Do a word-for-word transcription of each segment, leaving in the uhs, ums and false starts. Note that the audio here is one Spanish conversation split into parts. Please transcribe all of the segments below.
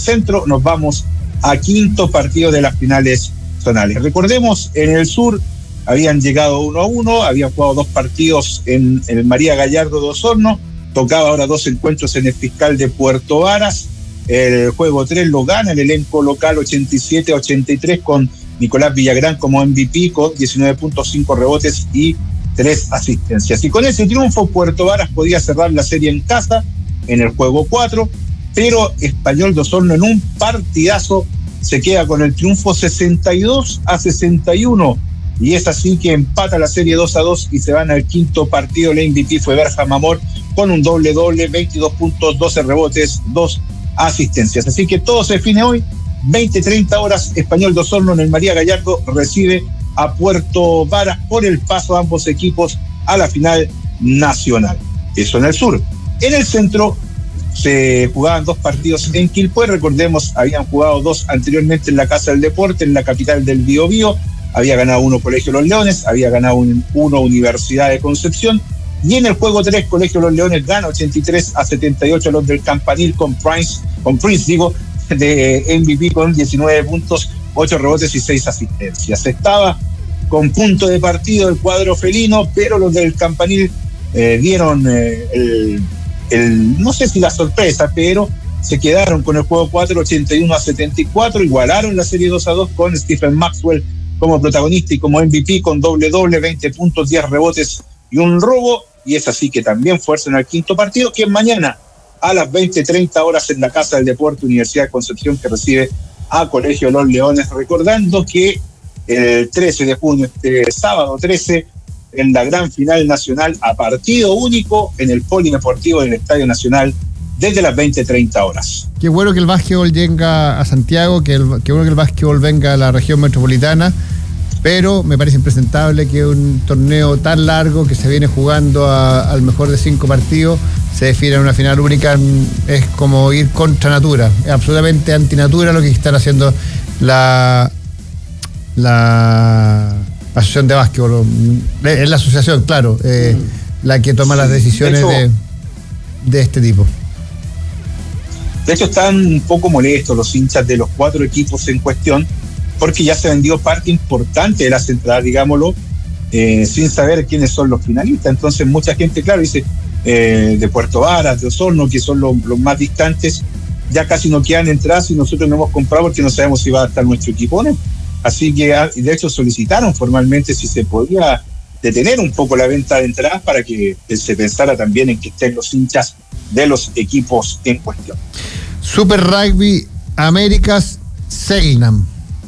centro, nos vamos a quinto partido de las finales zonales. Recordemos, en el sur habían llegado uno a uno, habían jugado dos partidos en, en el María Gallardo de Osorno, tocaba ahora dos encuentros en el Fiscal de Puerto Varas. El juego tres lo gana el elenco local ochenta y siete a ochenta y tres con Nicolás Villagrán como M V P con diecinueve punto cinco rebotes y tres asistencias. Y con ese triunfo Puerto Varas podía cerrar la serie en casa en el juego cuatro, pero Español de Osorno en un partidazo se queda con el triunfo sesenta y dos a sesenta y uno, y es así que empata la serie dos a dos y se van al quinto partido. El M V P fue Berham Amor con un doble doble, veintidós puntos, doce rebotes, dos asistencias. Así que todo se define hoy, veinte treinta horas, Español de Osorno en el María Gallardo recibe a Puerto Varas por el paso de ambos equipos a la final nacional. Eso en el sur. En el centro se jugaban dos partidos en Quilpué. Recordemos, habían jugado dos anteriormente en la Casa del Deporte, en la capital del Biobío. Había ganado uno Colegio Los Leones, había ganado un, uno Universidad de Concepción. Y en el juego tres, Colegio Los Leones gana ochenta y tres a setenta y ocho a los del Campanil con Prince, con Prince digo, de M V P con diecinueve puntos, ocho rebotes y seis asistencias. Estaba con punto de partido el cuadro felino, pero los del Campanil eh, dieron eh, el, el, no sé si la sorpresa, pero se quedaron con el juego cuatro, ochenta y uno a setenta y cuatro, igualaron la serie dos a dos con Stephen Maxwell como protagonista y como M V P con doble doble, veinte puntos, diez rebotes y un robo, y es así que también fuerzan al quinto partido, que es mañana a las veinte treinta horas en la Casa del Deporte, Universidad de Concepción, que recibe a Colegio Los Leones. Recordando que el trece de junio, este sábado trece, en la gran final nacional a partido único en el Polideportivo del Estadio Nacional desde las veinte treinta horas. Qué bueno que el básquetbol venga a Santiago, que, el, qué bueno que el básquetbol venga a la región metropolitana, pero me parece impresentable que un torneo tan largo que se viene jugando a, al mejor de cinco partidos se defina en una final única. Es como ir contra natura, es absolutamente antinatura lo que están haciendo la la asociación de básquetbol. Es la asociación, claro, eh, mm. la que toma sí, las decisiones de, hecho, de, de este tipo. De hecho, están un poco molestos los hinchas de los cuatro equipos en cuestión, porque ya se vendió parte importante de la central, digámoslo, eh, sin saber quiénes son los finalistas. Entonces mucha gente, claro, dice, eh, de Puerto Varas, de Osorno, que son los, los más distantes, ya casi no quedan entradas y nosotros no hemos comprado porque no sabemos si va a estar nuestro equipo o no. Así que, de hecho, solicitaron formalmente si se podía detener un poco la venta de entradas para que se pensara también en que estén los hinchas de los equipos en cuestión. Super Rugby Américas Selknam.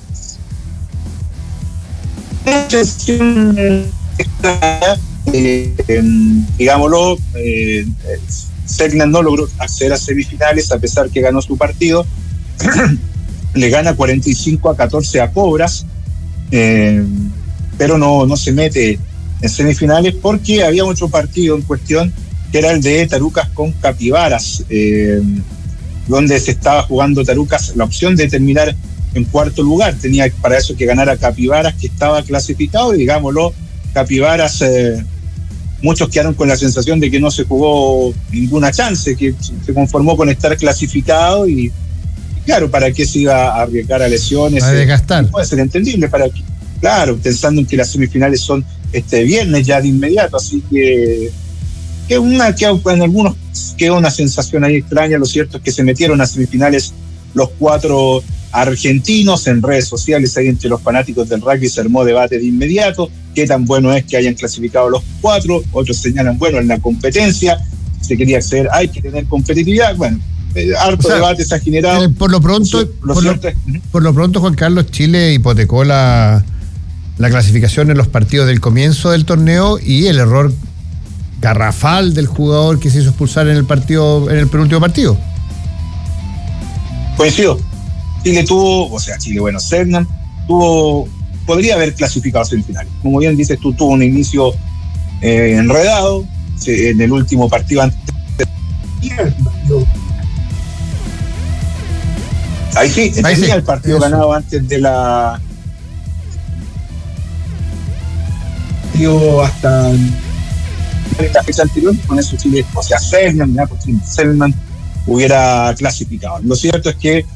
Eh, eh, digámoslo, eh, Selknam no logró acceder a semifinales a pesar que ganó su partido. Le gana cuarenta y cinco a catorce a Cobras, eh, pero no, no se mete en semifinales porque había otro partido en cuestión que era el de Tarucas con Capibaras, eh, donde se estaba jugando Tarucas la opción de terminar en cuarto lugar. Tenía para eso que ganar a Capibaras, que estaba clasificado, y digámoslo, Capibaras, eh, muchos quedaron con la sensación de que no se jugó ninguna chance, que se conformó con estar clasificado y claro, ¿para qué se iba a arriesgar a lesiones? A desgastar. Eh, puede ser entendible, para que, claro, pensando en que las semifinales son este viernes ya de inmediato, así que que una que en algunos quedó una sensación ahí extraña. Lo cierto es que se metieron a semifinales los cuatro argentinos. En redes sociales ahí entre los fanáticos del rugby se armó debate de inmediato, qué tan bueno es que hayan clasificado los cuatro. Otros señalan, bueno, en la competencia se quería acceder, hay que tener competitividad. Bueno, Eh, harto o sea, debate se ha generado. Eh, por lo pronto, lo por, lo, es, por lo pronto, Juan Carlos, Chile hipotecó la, la clasificación en los partidos del comienzo del torneo, y el error garrafal del jugador que se hizo expulsar en el partido, en el penúltimo partido. Coincido. Chile tuvo, o sea, Chile, bueno, Selknam tuvo, podría haber clasificado a semifinales. Como bien dices tú, tuvo un inicio eh, enredado en el último partido antes. Ahí sí, tenía sí. el partido Eso. ganado antes de la hasta la fecha anterior. Con eso Chile, o sea, Selknam, Selknam hubiera clasificado. Lo cierto es que